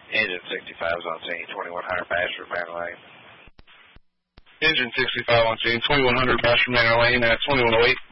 Engine 65 is on scene, 2100 Bashford, Manor Lane. Engine 65 on scene, 2100 Bashford, Manor Lane, 2108.